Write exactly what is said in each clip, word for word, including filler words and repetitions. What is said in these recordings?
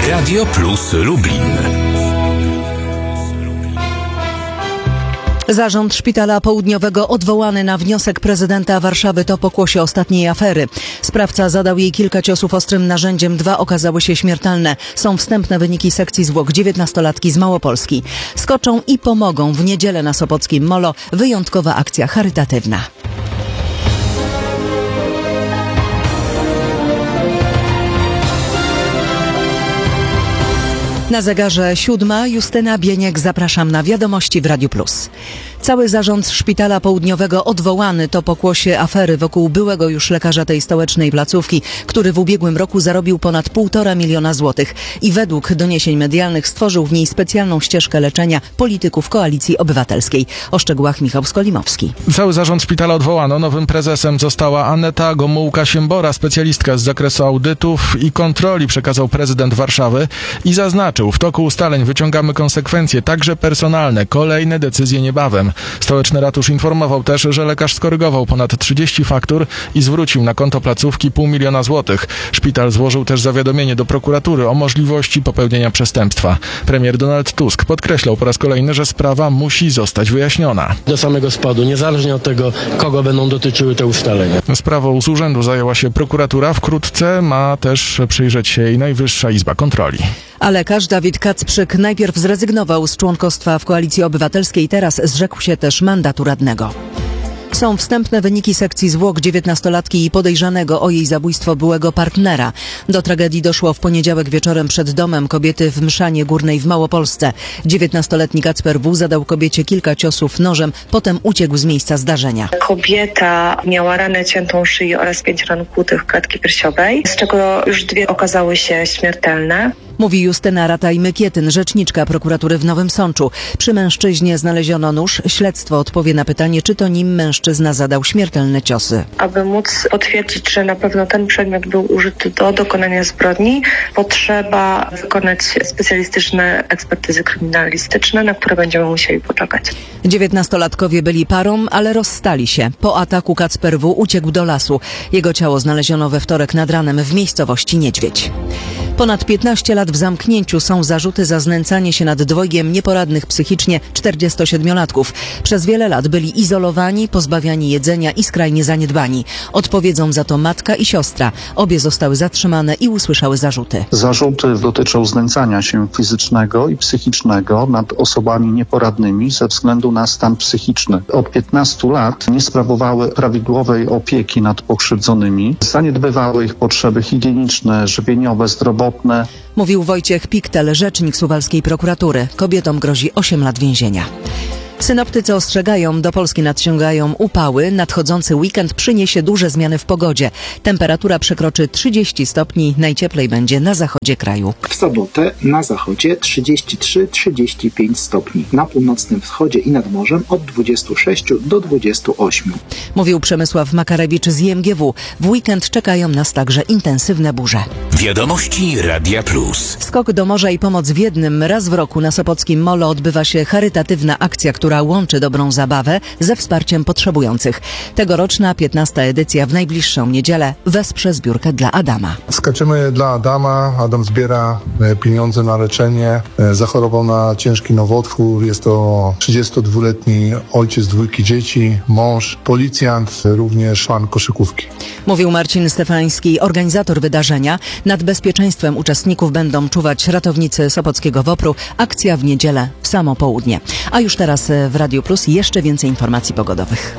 Radio Plus Lublin. Zarząd Szpitala Południowego odwołany na wniosek prezydenta Warszawy to pokłosie ostatniej afery. Sprawca zadał jej kilka ciosów ostrym narzędziem, dwa okazały się śmiertelne. Są wstępne wyniki sekcji zwłok dziewiętnastolatki z Małopolski. Skoczą i pomogą w niedzielę na Sopockim Molo. Wyjątkowa akcja charytatywna. Na zegarze siódma. Justyna Bieniek, zapraszam na wiadomości w Radiu Plus. Cały zarząd Szpitala Południowego odwołany to pokłosie afery wokół byłego już lekarza tej stołecznej placówki, który w ubiegłym roku zarobił ponad półtora miliona złotych i według doniesień medialnych stworzył w niej specjalną ścieżkę leczenia polityków Koalicji Obywatelskiej. O szczegółach Michał Skolimowski. Cały zarząd szpitala odwołano. Nowym prezesem została Aneta Gomułka-Siembora, specjalistka z zakresu audytów i kontroli, przekazał prezydent Warszawy i zaznaczył: w toku ustaleń wyciągamy konsekwencje, także personalne. Kolejne decyzje niebawem. Stołeczny ratusz informował też, że lekarz skorygował ponad trzydzieści faktur i zwrócił na konto placówki pół miliona złotych. Szpital złożył też zawiadomienie do prokuratury o możliwości popełnienia przestępstwa. Premier Donald Tusk podkreślał po raz kolejny, że sprawa musi zostać wyjaśniona. Do samego spadu, niezależnie od tego, kogo będą dotyczyły te ustalenia. Sprawą z urzędu zajęła się prokuratura. Wkrótce ma też przyjrzeć się jej Najwyższa Izba Kontroli. A lekarz Dawid Kacprzyk najpierw zrezygnował z członkostwa w Koalicji Obywatelskiej, teraz zrzekł się też mandatu radnego. Są wstępne wyniki sekcji zwłok dziewiętnastolatki i podejrzanego o jej zabójstwo byłego partnera. Do tragedii doszło w poniedziałek wieczorem przed domem kobiety w Mszanie Górnej w Małopolsce. dziewiętnastoletni Kacper W. zadał kobiecie kilka ciosów nożem, potem uciekł z miejsca zdarzenia. Kobieta miała ranę ciętą szyi oraz pięć ran kłutych klatki piersiowej, z czego już dwie okazały się śmiertelne. Mówi Justyna Rataj-Mykietyn, rzeczniczka prokuratury w Nowym Sączu. Przy mężczyźnie znaleziono nóż. Śledztwo odpowie na pytanie, czy to nim mężczyzna zadał śmiertelne ciosy. Aby móc potwierdzić, że na pewno ten przedmiot był użyty do dokonania zbrodni, potrzeba wykonać specjalistyczne ekspertyzy kryminalistyczne, na które będziemy musieli poczekać. Dziewiętnastolatkowie byli parą, ale rozstali się. Po ataku Kacper W. uciekł do lasu. Jego ciało znaleziono we wtorek nad ranem w miejscowości Niedźwiedź. Ponad piętnaście lat w zamknięciu. Są zarzuty za znęcanie się nad dwojgiem nieporadnych psychicznie czterdziestosiedmiolatków. Przez wiele lat byli izolowani, pozbawiani jedzenia i skrajnie zaniedbani. Odpowiedzą za to matka i siostra. Obie zostały zatrzymane i usłyszały zarzuty. Zarzuty dotyczą znęcania się fizycznego i psychicznego nad osobami nieporadnymi ze względu na stan psychiczny. Od piętnastu lat nie sprawowały prawidłowej opieki nad pokrzywdzonymi. Zaniedbywały ich potrzeby higieniczne, żywieniowe, zdrowotne. Mówił Wojciech Piktel, rzecznik suwalskiej prokuratury. Kobietom grozi osiem lat więzienia. Synoptycy ostrzegają, do Polski nadciągają upały. Nadchodzący weekend przyniesie duże zmiany w pogodzie. Temperatura przekroczy trzydzieści stopni, najcieplej będzie na zachodzie kraju. W sobotę na zachodzie trzydzieści trzy do trzydziestu pięciu stopni. Na północnym wschodzie i nad morzem od dwudziestu sześciu do dwudziestu ośmiu. Mówił Przemysław Makarewicz z I M G W. W weekend czekają nas także intensywne burze. Wiadomości Radia Plus. Skok do morza i pomoc w jednym. Raz w roku na Sopockim Molo odbywa się charytatywna akcja, która łączy dobrą zabawę ze wsparciem potrzebujących. Tegoroczna piętnasta edycja w najbliższą niedzielę wesprze zbiórkę dla Adama. Skaczemy dla Adama. Adam zbiera pieniądze na leczenie. Zachorował na ciężki nowotwór. Jest to trzydziestodwuletni ojciec dwójki dzieci, mąż, policjant, również fan koszykówki. Mówił Marcin Stefański, organizator wydarzenia. Nad bezpieczeństwem uczestników będą czuwać ratownicy Sopockiego WOPR-u. Akcja w niedzielę w samo południe. A już teraz w Radiu Plus jeszcze więcej informacji pogodowych.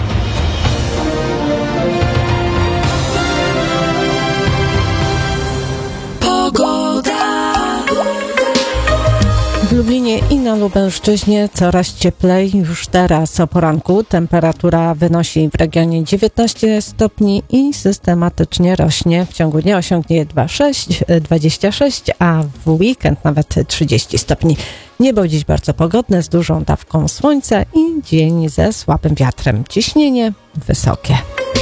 W Lublinie i na Lubelszczyźnie coraz cieplej. Już teraz o poranku temperatura wynosi w regionie dziewiętnaście stopni i systematycznie rośnie. W ciągu dnia osiągnie dwadzieścia sześć, a w weekend nawet trzydzieści stopni. Niebo dziś bardzo pogodne, z dużą dawką słońca i dzień ze słabym wiatrem. Ciśnienie wysokie.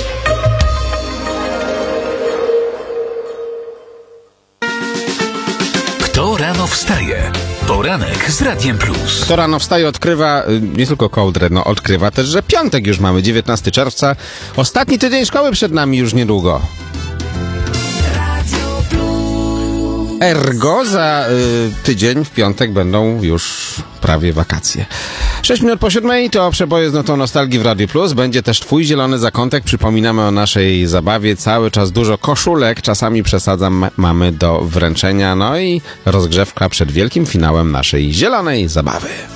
Kto rano wstaje? Poranek z Radiem Plus. Kto rano wstaje, odkrywa, nie tylko kołdrę, no odkrywa też, że piątek już mamy, dziewiętnastego czerwca. Ostatni tydzień szkoły przed nami już niedługo. Ergo za y, tydzień w piątek będą już prawie wakacje. Sześć minut po siódmej to przeboje z notą nostalgii w Radiu Plus. Będzie też twój zielony zakątek. Przypominamy o naszej zabawie. Cały czas dużo koszulek. Czasami przesadzam, mamy do wręczenia. No i rozgrzewka przed wielkim finałem naszej zielonej zabawy.